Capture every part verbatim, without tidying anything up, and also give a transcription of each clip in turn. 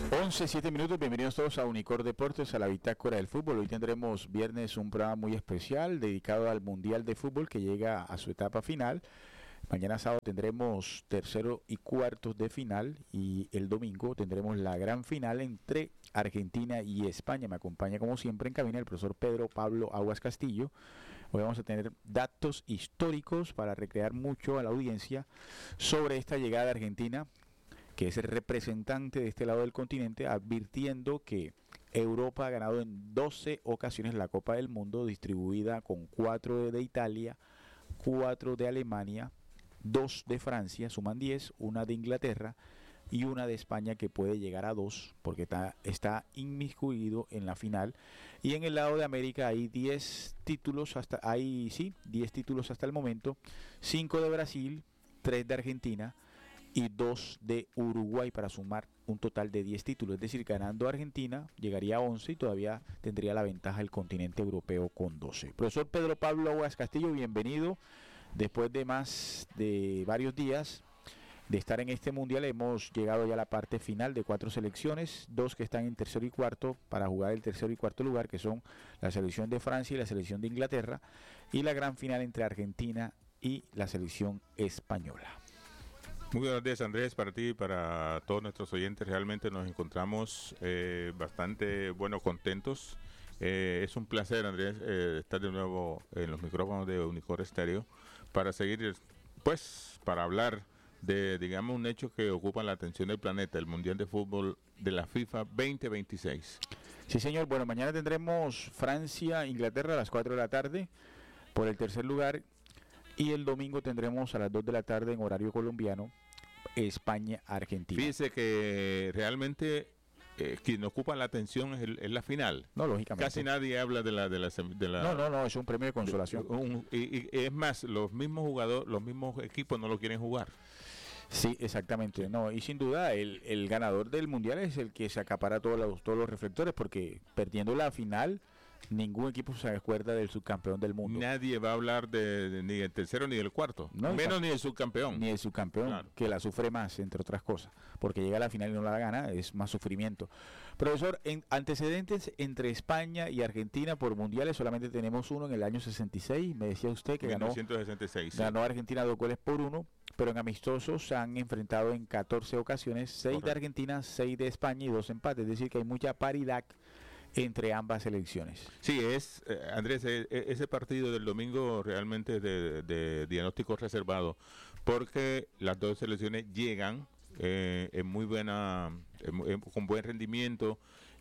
once, siete minutos, bienvenidos todos a Unicor Deportes, a la bitácora del fútbol. Hoy tendremos viernes un programa muy especial dedicado al Mundial de Fútbol que llega a su etapa final. Mañana sábado tendremos tercero y cuartos de final y el domingo tendremos la gran final entre Argentina y España. Me acompaña como siempre en cabina el profesor Pedro Pablo Aguas Castillo. Hoy vamos a tener datos históricos para recrear mucho a la audiencia sobre esta llegada de Argentina, que es el representante de este lado del continente, advirtiendo que Europa ha ganado en doce ocasiones la Copa del Mundo, distribuida con cuatro de Italia, cuatro de Alemania, dos de Francia, suman diez, una de Inglaterra y una de España que puede llegar a dos porque está, está inmiscuido en la final. Y en el lado de América hay diez títulos hasta hay sí, diez títulos hasta el momento, cinco de Brasil, tres de Argentina y dos de Uruguay para sumar un total de diez títulos, es decir, ganando Argentina llegaría a once y todavía tendría la ventaja el continente europeo con doce. Profesor Pedro Pablo Aguas Castillo, bienvenido. Después de más de varios días de estar en este mundial, hemos llegado ya a la parte final de cuatro selecciones, dos que están en tercero y cuarto para jugar el tercero y cuarto lugar, que son la selección de Francia y la selección de Inglaterra, y la gran final entre Argentina y la selección española. Muy buenos días, Andrés, para ti y para todos nuestros oyentes. Realmente nos encontramos eh, bastante, bueno, contentos. Eh, es un placer, Andrés, eh, estar de nuevo en los micrófonos de Unicor Estéreo para seguir, pues, para hablar de, digamos, un hecho que ocupa la atención del planeta, el Mundial de Fútbol de la FIFA veinte veintiséis. Sí, señor. Bueno, mañana tendremos Francia-Inglaterra a las cuatro de la tarde por el tercer lugar. Y el domingo tendremos a las dos de la tarde en horario colombiano España-Argentina. Fíjese que realmente eh, quien ocupa la atención es, el, es la final. No, lógicamente. Casi nadie habla de la... De la, de la no, no, no, es un premio de consolación. De, un, y, y es más, los mismos jugadores, los mismos equipos no lo quieren jugar. Sí, exactamente. Sí. No, y sin duda el, el ganador del Mundial es el que se acapara todos los, todos los reflectores, porque perdiendo la final, ningún equipo se acuerda del subcampeón del mundo. Nadie va a hablar de, de, ni del tercero ni del cuarto, no, menos ni del subcampeón. Ni del subcampeón, claro, que la sufre más, entre otras cosas, porque llega a la final y no la gana, es más sufrimiento. Profesor, en antecedentes entre España y Argentina por mundiales solamente tenemos uno en el año sesenta y seis, me decía usted que mil novecientos sesenta y seis, ganó, ganó sí. Argentina dos goles por uno, pero en amistosos se han enfrentado en catorce ocasiones, seis de Argentina, seis de España y dos empates, es decir que hay mucha paridad entre ambas selecciones. Sí, es, eh, Andrés, eh, ese partido del domingo realmente de, de diagnóstico reservado, porque las dos selecciones llegan eh, en muy buena, eh, con buen rendimiento,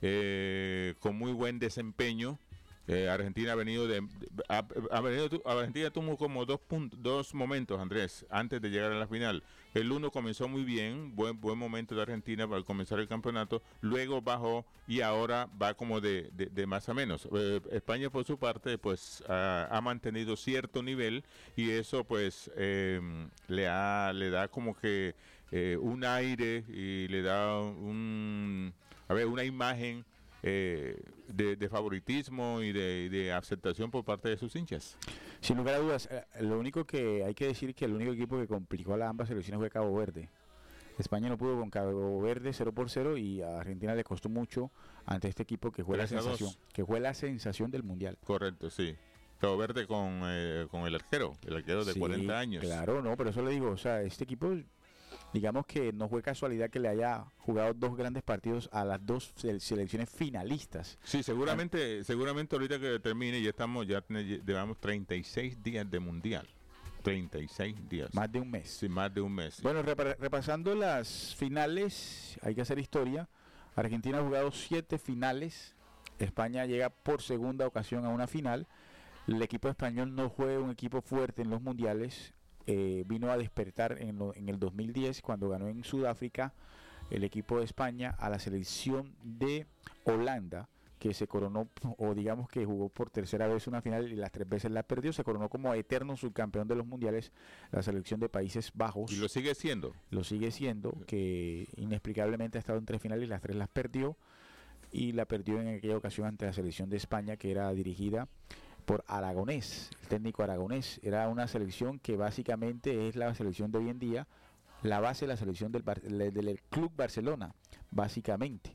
eh, con muy buen desempeño. Eh, Argentina ha venido de, ha, ha venido, Argentina tuvo como dos puntos, dos momentos, Andrés, antes de llegar a la final. El uno comenzó muy bien, buen buen momento de Argentina para comenzar el campeonato, luego bajó y ahora va como de, de, de más a menos. Eh, España por su parte pues ha, ha mantenido cierto nivel y eso pues eh, le ha, le da como que eh, un aire y le da un, a ver, una imagen Eh, de, de favoritismo y de, de aceptación por parte de sus hinchas. Sin lugar a dudas, eh, lo único que hay que decir que el único equipo que complicó a las ambas selecciones fue Cabo Verde. España no pudo con Cabo Verde cero por cero y a Argentina le costó mucho ante este equipo que fue la sensación, que fue la sensación del mundial. Correcto, sí. Cabo Verde con, eh, con el arquero, el arquero de sí, cuarenta años. Claro, no, pero eso le digo, o sea, este equipo, digamos que no fue casualidad que le haya jugado dos grandes partidos a las dos selecciones finalistas. Sí, seguramente, ah. seguramente ahorita que termine ya estamos, ya llevamos treinta y seis días de mundial. treinta y seis días. Más de un mes. Sí, más de un mes. Sí. Bueno, rep- repasando las finales, hay que hacer historia. Argentina ha jugado siete finales. España llega por segunda ocasión a una final. El equipo español no fue un equipo fuerte en los mundiales. Eh, vino a despertar en, lo, en el dos mil diez cuando ganó en Sudáfrica el equipo de España a la selección de Holanda, que se coronó, o digamos que jugó por tercera vez una final y las tres veces la perdió. Se coronó como eterno subcampeón de los mundiales la selección de Países Bajos. Y lo sigue siendo. Lo sigue siendo, que inexplicablemente ha estado en tres finales y las tres las perdió. Y la perdió en aquella ocasión ante la selección de España, que era dirigida por Aragonés, el técnico Aragonés. Era una selección que básicamente es la selección de hoy en día, la base de la selección del, Bar- del Club Barcelona, básicamente.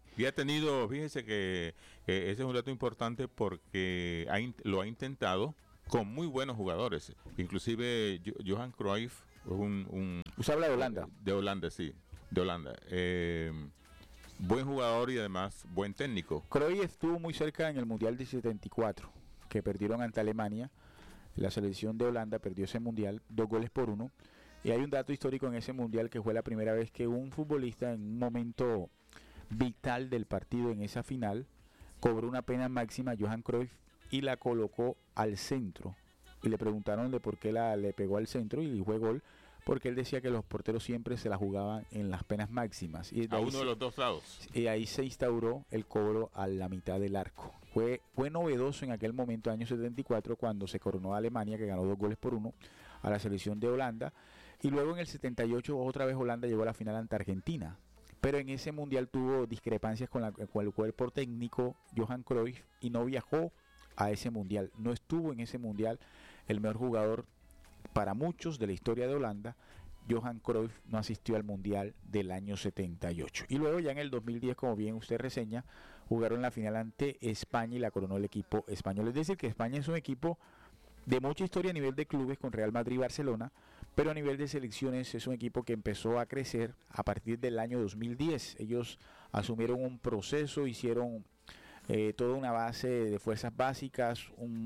Y ha tenido, fíjese que eh, ese es un dato importante porque ha in- lo ha intentado con muy buenos jugadores. Inclusive Jo- Johan Cruyff, un, un Usted habla de Holanda. de Holanda, sí, de Holanda. Eh, buen jugador y además buen técnico. Cruyff estuvo muy cerca en el Mundial de setenta y cuatro, que perdieron ante Alemania. La selección de Holanda perdió ese Mundial, dos goles por uno. Y hay un dato histórico en ese Mundial que fue la primera vez que un futbolista en un momento vital del partido en esa final cobró una pena máxima, Johan Cruyff, y la colocó al centro. Y le preguntaron de por qué la, le pegó al centro y fue gol, porque él decía que los porteros siempre se la jugaban en las penas máximas. Y de A ahí uno se, de los dos lados. y ahí se instauró el cobro a la mitad del arco. Fue, fue novedoso en aquel momento, año setenta y cuatro, cuando se coronó a Alemania, que ganó dos goles por uno a la selección de Holanda. Y luego en el setenta y ocho otra vez Holanda llegó a la final ante Argentina. Pero en ese mundial tuvo discrepancias con, la, con el cuerpo técnico Johan Cruyff y no viajó a ese mundial. No estuvo en ese mundial el mejor jugador para muchos de la historia de Holanda. Johan Cruyff no asistió al mundial del año setenta y ocho. Y luego ya en el dos mil diez, como bien usted reseña, jugaron la final ante España y la coronó el equipo español. Es decir, que España es un equipo de mucha historia a nivel de clubes con Real Madrid y Barcelona, pero a nivel de selecciones es un equipo que empezó a crecer a partir del año dos mil diez. Ellos asumieron un proceso, hicieron eh, toda una base de fuerzas básicas,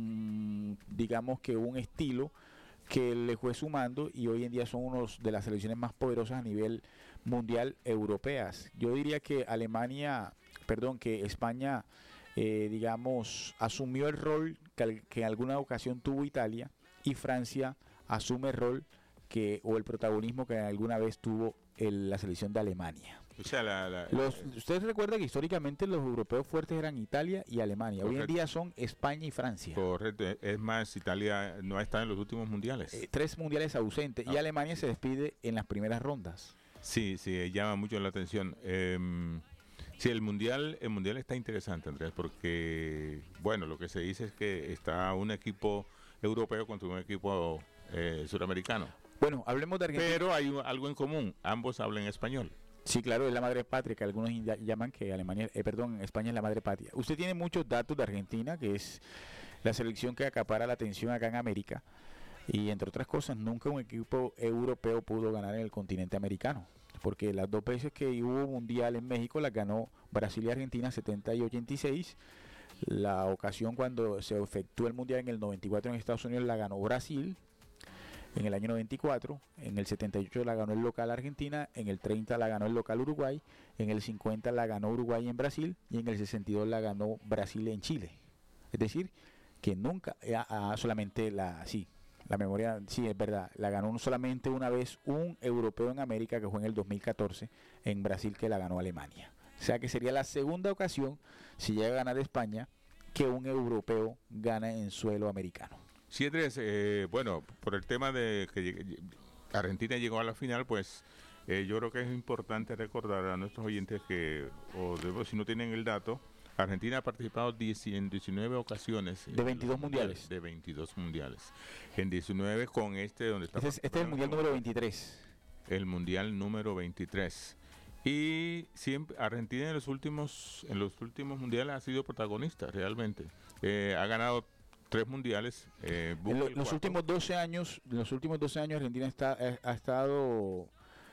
un, digamos que un estilo que le fue sumando y hoy en día son uno de las selecciones más poderosas a nivel mundial europeas. Yo diría que Alemania, perdón, que España, eh, digamos, asumió el rol que, que en alguna ocasión tuvo Italia, y Francia asume el rol que o el protagonismo que alguna vez tuvo el, la selección de Alemania. O sea, la, la, Los, usted recuerda que históricamente los europeos fuertes eran Italia y Alemania. Correcto. Hoy en día son España y Francia. Correcto. Es más, Italia no ha estado en los últimos mundiales. Eh, tres mundiales ausentes. Ah. Y Alemania se despide en las primeras rondas. Sí, sí, llama mucho la atención. Eh, sí, el mundial, el mundial está interesante, Andrés, porque, bueno, lo que se dice es que está un equipo europeo contra un equipo eh, suramericano. Bueno, hablemos de Argentina. Pero hay un, algo en común, ambos hablan español. Sí, claro, es la madre patria, que algunos llaman que Alemania, eh, perdón, España es la madre patria. Usted tiene muchos datos de Argentina, que es la selección que acapara la atención acá en América, y entre otras cosas, nunca un equipo europeo pudo ganar en el continente americano, porque las dos veces que hubo mundial en México las ganó Brasil y Argentina, setenta y ochenta y seis. La ocasión cuando se efectuó el mundial en el noventa y cuatro en Estados Unidos la ganó Brasil. En el año noventa y cuatro, en el setenta y ocho la ganó el local Argentina, en el treinta la ganó el local Uruguay, en el cincuenta la ganó Uruguay en Brasil y en el sesenta y dos la ganó Brasil en Chile. Es decir, que nunca, a, a solamente la, sí, la memoria, sí es verdad, la ganó solamente una vez un europeo en América, que fue en el dos mil catorce en Brasil, que la ganó Alemania. O sea que sería la segunda ocasión, si llega a ganar España, que un europeo gana en suelo americano. Sí, Andrés, eh, bueno, por el tema de que Argentina llegó a la final, pues eh, yo creo que es importante recordar a nuestros oyentes que, o de, si no tienen el dato, Argentina ha participado diez, en diecinueve ocasiones. De veintidós mundiales. De veintidós mundiales. En diecinueve con este donde está. Este es, este es el mundial número veintitrés. El mundial número veintitrés. Y siempre Argentina en los últimos en los últimos mundiales ha sido protagonista realmente. Eh, ha ganado tres mundiales. Eh, en lo, los últimos doce años, en los últimos doce años Argentina está, eh, ha estado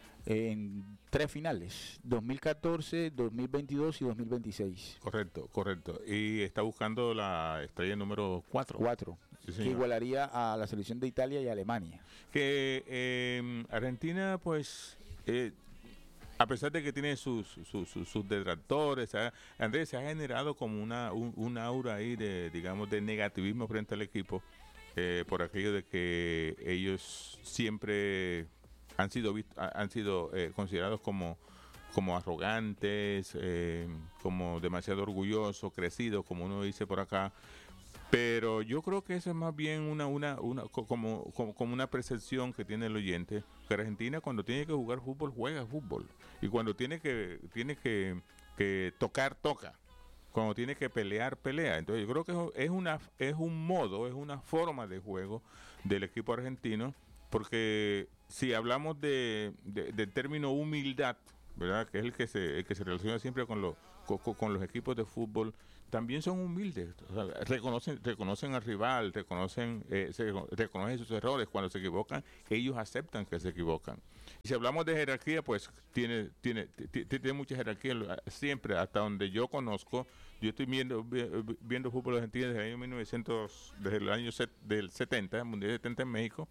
en tres finales, dos mil catorce, dos mil veintidós y dos mil veintiséis. Correcto, correcto. Y está buscando la estrella número cuatro. Cuatro. Sí, que igualaría a la selección de Italia y Alemania. Que eh, Argentina, pues, eh, a pesar de que tiene sus, sus, sus, sus detractores, ¿eh? Andrés, se ha generado como una un, un aura ahí de, digamos, de negativismo frente al equipo, eh, por aquello de que ellos siempre han sido visto, han sido eh, considerados como, como arrogantes, eh, como demasiado orgullosos, crecidos, como uno dice por acá. Pero yo creo que eso es más bien una, una, una como, como, como una percepción que tiene el oyente, que Argentina cuando tiene que jugar fútbol, juega fútbol. Y cuando tiene que, tiene que, que tocar, toca. Cuando tiene que pelear, pelea. Entonces yo creo que es una, es un modo, es una forma de juego del equipo argentino, porque si hablamos de, de, del término humildad, ¿verdad? Que es el que se, el que se relaciona siempre con, lo, con, con los equipos de fútbol, también son humildes, o sea, reconocen, reconocen al rival, reconocen, eh, se, reconocen sus errores, cuando se equivocan, ellos aceptan que se equivocan. Y si hablamos de jerarquía, pues tiene, tiene, tiene mucha jerarquía, siempre, hasta donde yo conozco. Yo estoy viendo viendo fútbol argentino desde el año mil novecientos, desde el año set, del setenta, el Mundial setenta en México,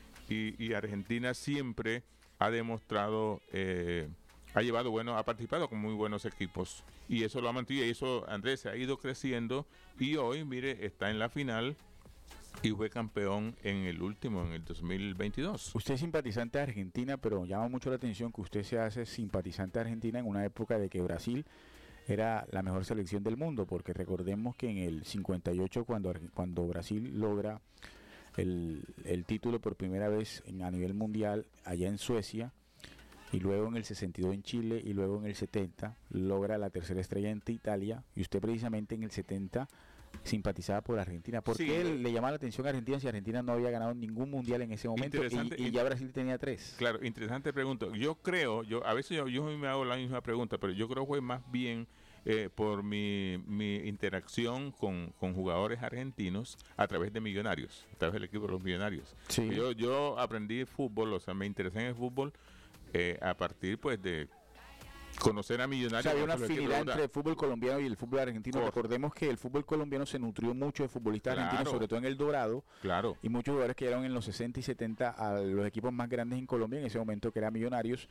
y, y Argentina siempre ha demostrado, eh, ha llevado, bueno, ha participado con muy buenos equipos, y eso lo ha mantenido, y eso, Andrés, ha ido creciendo, y hoy, mire, está en la final, y fue campeón en el último, en el dos mil veintidós. Usted es simpatizante de Argentina, pero llama mucho la atención que usted se hace simpatizante de Argentina en una época de que Brasil era la mejor selección del mundo, porque recordemos que en el cincuenta y ocho, cuando, cuando Brasil logra el, el título por primera vez en, a nivel mundial allá en Suecia, y luego en el sesenta y dos en Chile, y luego en el setenta logra la tercera estrella en Italia, y usted precisamente en el setenta simpatizaba por Argentina. ¿Por sí, qué le llamaba la atención a Argentina si Argentina no había ganado ningún mundial en ese momento y, y ya Brasil tenía tres? Claro, interesante pregunta. Yo creo, yo a veces yo, yo me hago la misma pregunta, pero yo creo que fue más bien eh, por mi, mi interacción con, con jugadores argentinos a través de Millonarios, a través del equipo de los Millonarios. Sí. Yo, yo aprendí fútbol, o sea, me interesé en el fútbol eh, a partir pues de conocer a Millonarios. O sea, había una afinidad entre el fútbol colombiano y el fútbol argentino. Por... Recordemos que el fútbol colombiano se nutrió mucho de futbolistas claro, argentinos, sobre todo en el Dorado. Claro. Y muchos jugadores que llegaron en los sesenta y setenta a los equipos más grandes en Colombia, en ese momento que era Millonarios,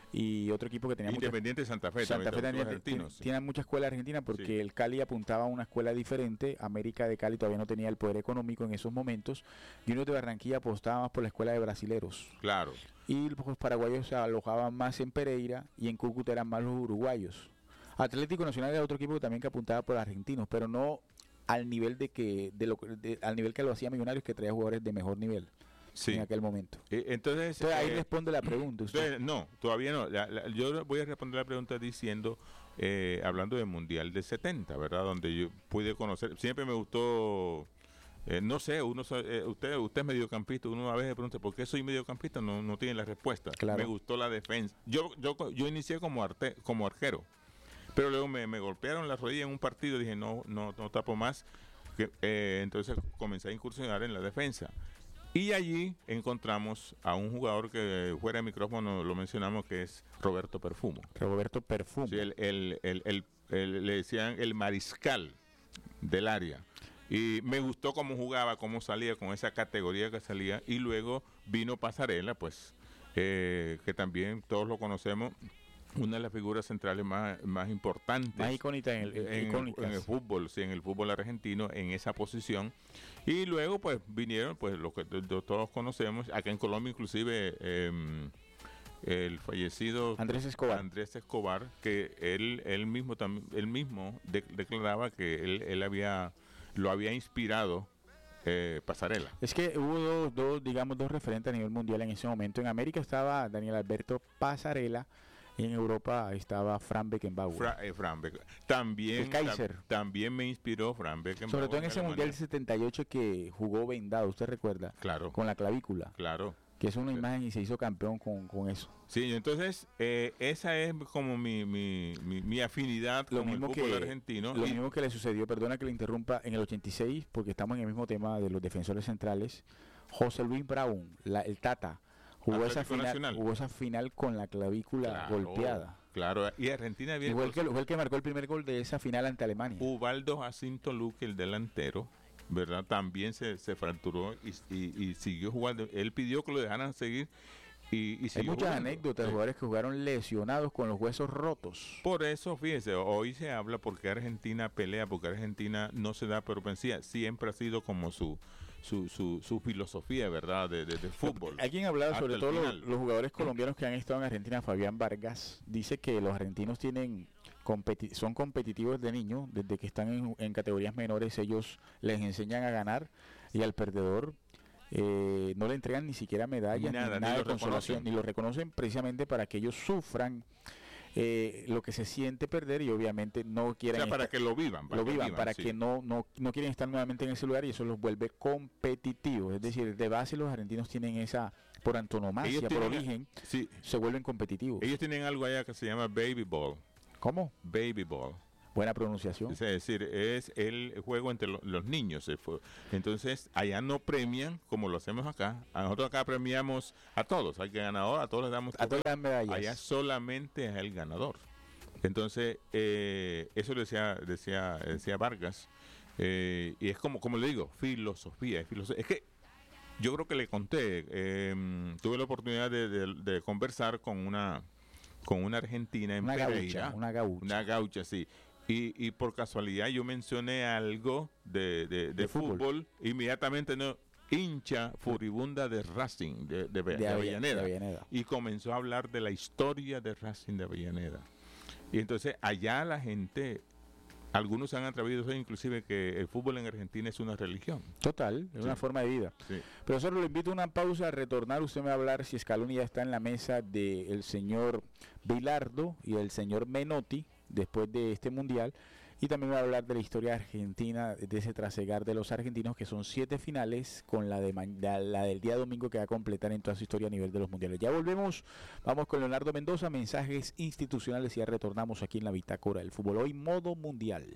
y otro equipo que tenía Independiente mucha... Santa Fe. Santa Fe tenía, argentinos, tiene sí. mucha escuela argentina porque sí. el Cali apuntaba a una escuela diferente. América de Cali todavía no tenía el poder económico en esos momentos. Junior de Barranquilla apostaba más por la escuela de brasileros. Claro. Y los paraguayos se alojaban más en Pereira y en Cúcuta eran más los uruguayos. Atlético Nacional era otro equipo también que apuntaba por argentinos, pero no al nivel de que de lo de, al nivel que lo hacía Millonarios, que traía jugadores de mejor nivel sí. en aquel momento. Eh, entonces, entonces ahí eh, responde la pregunta usted. Entonces, no, todavía no. La, la, yo voy a responder la pregunta diciendo, eh, hablando del Mundial del setenta, ¿verdad? Donde yo pude conocer, siempre me gustó... Eh, no sé, uno eh, usted usted es mediocampista, uno a veces pregunta ¿por qué soy mediocampista? No no tiene la respuesta. Claro. Me gustó la defensa. Yo yo yo inicié como arte, como arquero, pero luego me, me golpearon la rodilla en un partido, dije no no no tapo más, que, eh, entonces comencé a incursionar en la defensa. Y allí encontramos a un jugador que fuera de micrófono lo mencionamos, que es Roberto Perfumo. Roberto Perfumo. Sí, el, el, el, el, el, le decían el mariscal del área. Y me gustó cómo jugaba, cómo salía, con esa categoría que salía. Y luego vino Pasarela, pues, eh, que también todos lo conocemos, una de las figuras centrales más, más importantes. Más icónicas en el, en, icónicas. en el fútbol, sí, en el fútbol argentino, en esa posición. Y luego, pues, vinieron, pues, lo que todos conocemos, acá en Colombia inclusive... Eh, el fallecido Andrés Escobar, Andrés Escobar, que él, él mismo también, él mismo de, declaraba que él, él había lo había inspirado eh, Pasarela. Es que hubo dos, dos, digamos, dos referentes a nivel mundial en ese momento. En América estaba Daniel Alberto Pasarela y en Europa estaba Franz Beckenbauer. Fra, eh, Franz Beck. También, el Kaiser. Tam, también me inspiró Franz Beckenbauer. Sobre todo en ese mundial del setenta y ocho que jugó vendado, ¿usted recuerda? Claro. Con la clavícula. Claro. Que es una imagen y se hizo campeón con, con eso. Sí, entonces eh, esa es como mi, mi, mi, mi afinidad lo con mismo el fútbol que, argentino. Lo y, mismo que le sucedió, perdona que le interrumpa, en el ochenta y seis, porque estamos en el mismo tema de los defensores centrales, José Luis Brown, la, el Tata, jugó esa, final, jugó esa final con la clavícula claro, golpeada. Claro, y Argentina viene... Igual que, fue el que marcó el primer gol de esa final ante Alemania. Ubaldo Jacinto Luque, el delantero, ¿verdad? También se, se fracturó y, y, y siguió jugando. Él pidió que lo dejaran seguir y, y hay muchas jugando. anécdotas de jugadores que jugaron lesionados con los huesos rotos. Por eso, fíjese, hoy se habla porque Argentina pelea, porque Argentina no se da por vencida. Siempre ha sido como su su, su, su filosofía, ¿verdad? De, de, de fútbol. Alguien hablaba sobre todo los, los jugadores colombianos que han estado en Argentina. Fabián Vargas dice que los argentinos tienen... Competi- son competitivos de niño, desde que están en, en categorías menores ellos les enseñan a ganar y al perdedor eh, no le entregan ni siquiera medallas nada, ni nada ni de consolación, ni lo reconocen precisamente para que ellos sufran eh, lo que se siente perder y obviamente no quieren o sea, para estar, que lo vivan, para lo que vivan, vivan para sí. que no, no, no quieren estar nuevamente en ese lugar y eso los vuelve competitivos, es decir, de base los argentinos tienen esa por antonomasia, por tienen, origen, sí, se vuelven competitivos. Ellos tienen algo allá que se llama baby ball. ¿Cómo? Baby ball. Buena pronunciación. Es decir, es el juego entre lo, los niños. Entonces, allá no premian como lo hacemos acá. A nosotros acá premiamos a todos. Al ganador, a todos les damos. A todas las medallas. Allá solamente es el ganador. Entonces, eh, eso decía, decía, decía Vargas. Eh, y es como, como le digo, filosofía. Es, filosofía. Es que yo creo que le conté. Eh, tuve la oportunidad de, de, de conversar con una, con una argentina en una Pereira. Gaucha, una gaucha. Una gaucha, sí. Y, y por casualidad yo mencioné algo de, de, de, de fútbol. fútbol, inmediatamente no, hincha furibunda de Racing, de, de, de, de, Avellaneda, de Avellaneda, y comenzó a hablar de la historia de Racing de Avellaneda. Y entonces allá la gente, algunos se han atrevido a decir inclusive que el fútbol en Argentina es una religión. Total, es sí. una forma de vida. Sí. Profesor, lo invito a una pausa, a retornar. Usted me va a hablar si Scaloni ya está en la mesa del señor Bilardo y el señor Menotti después de este mundial, y también va a hablar de la historia argentina, de ese trasegar de los argentinos, que son siete finales con la, de la, la del día domingo que va a completar en toda su historia a nivel de los mundiales. Ya volvemos, vamos con Leonardo Mendoza, mensajes institucionales, y ya retornamos aquí en la Bitácora del Fútbol, hoy modo mundial.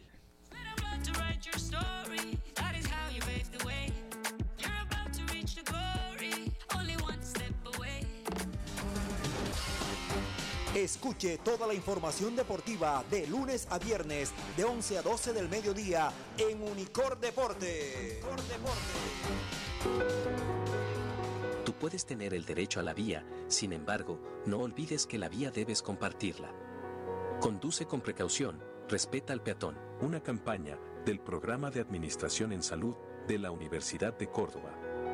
Escuche toda la información deportiva de lunes a viernes de once a doce del mediodía en Unicor Deporte. Unicor Deporte. Tú puedes tener el derecho a la vía, sin embargo, no olvides que la vía debes compartirla. Conduce con precaución, respeta al peatón. Una campaña del Programa de Administración en Salud de la Universidad de Córdoba.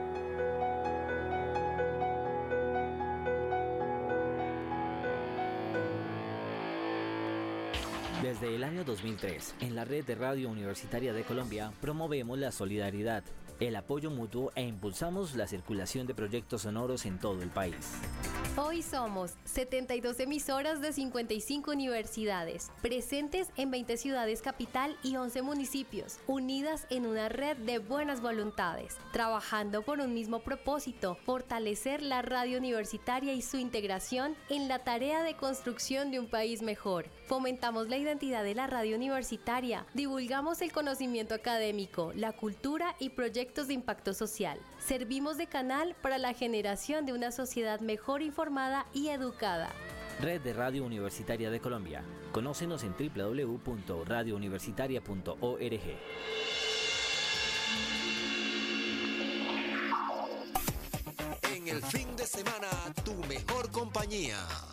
Desde el año dos mil tres, en la red de Radio Universitaria de Colombia, promovemos la solidaridad, el apoyo mutuo e impulsamos la circulación de proyectos sonoros en todo el país. Hoy somos setenta y dos emisoras de cincuenta y cinco universidades, presentes en veinte ciudades capital y once municipios, unidas en una red de buenas voluntades, trabajando por un mismo propósito, fortalecer la radio universitaria y su integración en la tarea de construcción de un país mejor. Fomentamos la identidad de la radio universitaria, divulgamos el conocimiento académico, la cultura y proyectos de impacto social. Servimos de canal para la generación de una sociedad mejor informada y educada. Red de Radio Universitaria de Colombia. Conócenos en doble u doble u doble u punto radio universitaria punto org. En el fin de semana, tu mejor compañía.